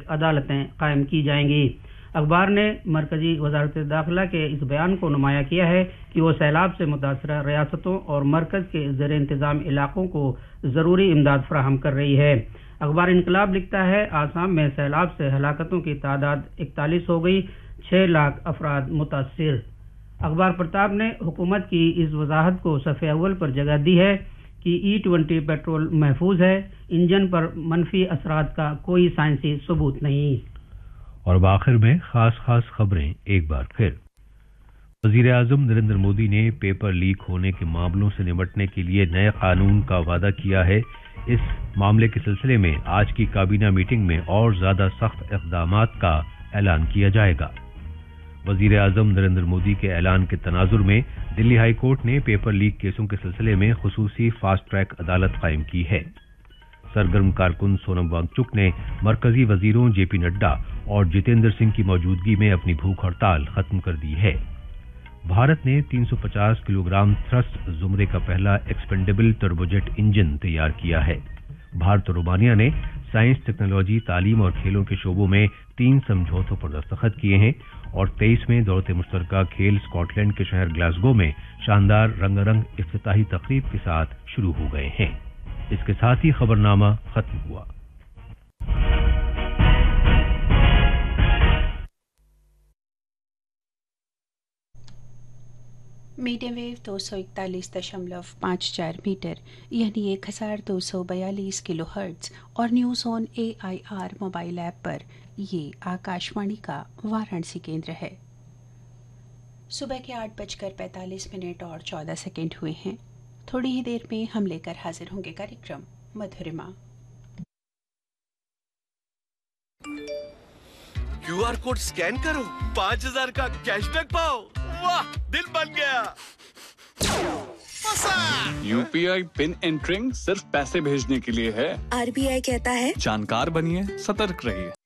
अदालतें कायम की जाएंगी। अखबार ने मरकजी वजारत दाखिला के इस बयान को नुमाया किया है कि वो सैलाब से मुतासरा रियासतों और मरकज के ज़ेर इंतजाम इलाकों को ज़रूरी इमदाद फराहम कर रही है। अखबार इनकलाब लिखता है, आसाम में सैलाब से हलाकतों की तादाद 41 हो गई, 6 लाख अफराद मुतासिर। अखबार प्रताप ने हुकूमत की इस वजाहत को सफ़े अव्वल पर जगह दी है कि E20 पेट्रोल महफूज है, इंजन पर मनफी असरात का कोई साइंसी सबूत नहीं। और आखिर में खास खबरें एक बार फिर। वजीर आजम नरेंद्र मोदी ने पेपर लीक होने के मामलों से निपटने के लिए नए कानून का वादा किया है। इस मामले के सिलसिले में आज की काबीना मीटिंग में और ज्यादा सख्त इक़दामात का ऐलान किया जाएगा। वजीर आजम नरेंद्र मोदी के ऐलान के तनाजुर में दिल्ली हाई कोर्ट ने पेपर लीक केसों के सिलसिले में खुसूसी फास्ट ट्रैक अदालत कायम की है। सरगर्म कारकुन सोनम वांगचुक ने मरकजी वजीरों जेपी नड्डा और जितेंद्र सिंह की मौजूदगी में अपनी भूख हड़ताल खत्म कर दी है। भारत ने 350 किलोग्राम थ्रस्ट जुमरे का पहला एक्सपेंडेबल टर्बोजेट इंजन तैयार किया है। भारत और रोमानिया ने साइंस, टेक्नोलॉजी, तालीम और खेलों के शोबों में 3 समझौतों पर दस्तखत किए हैं और 23वें दौलत मुश्तरका खेल स्कॉटलैंड के शहर ग्लासगो में शानदार रंगारंग इफ्तिताही तकरीब के साथ शुरू हो गए हैं। इसके साथ ही खबरनामा खत्म हुआ। मीडियम वेव 241.54 मीटर यानी 1242 किलो हर्ट्ज और news on AIR mobile app पर ये आकाशवाणी का वाराणसी केंद्र है। सुबह के 8:45 और 14 सेकंड हुए हैं। थोड़ी ही देर में हम लेकर हाजिर होंगे कार्यक्रम मधुरिमा। QR कोड स्कैन करो, 5000 का कैशबैक पाओ। वाह, दिल बन गया। UPI पिन एंटरिंग सिर्फ पैसे भेजने के लिए है। RBI कहता है जानकार बनिए, सतर्क रहिए।